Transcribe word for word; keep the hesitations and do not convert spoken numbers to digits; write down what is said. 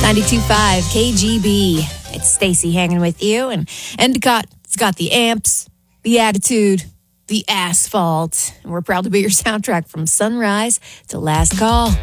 ninety-two point five K G B. It's Stacy hanging with you. And Endicott's got the amps, the attitude, the asphalt. And we're proud to be your soundtrack from sunrise to last call.